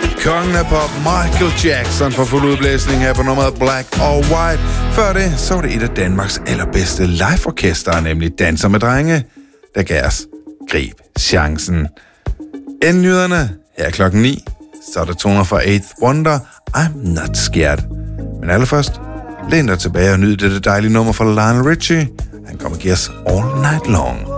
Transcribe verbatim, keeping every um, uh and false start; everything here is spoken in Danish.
Kongen af pop, Michael Jackson, for fuld udblæsning her på nummeret Black or White. Før det, så var det et af Danmarks allerbedste liveorkester, nemlig Danser med Drenge, der gav os Grib chancen. Inden nyhederne, her klokken ni, så er der toner fra Eighth Wonder, I'm Not Scared. Men allerførst, læn dig tilbage og nyd det dejlige nummer fra Lionel Richie. Han kommer og giver os All Night Long.